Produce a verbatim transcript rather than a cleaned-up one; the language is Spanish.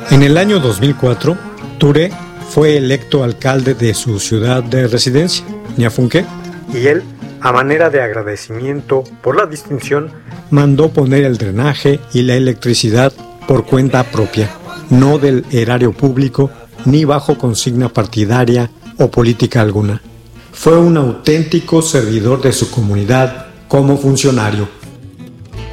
En el año dos mil cuatro, Touré fue electo alcalde de su ciudad de residencia, Ñafunqué, y él, a manera de agradecimiento por la distinción, mandó poner el drenaje y la electricidad por cuenta propia, no del erario público ni bajo consigna partidaria o política alguna. Fue un auténtico servidor de su comunidad como funcionario.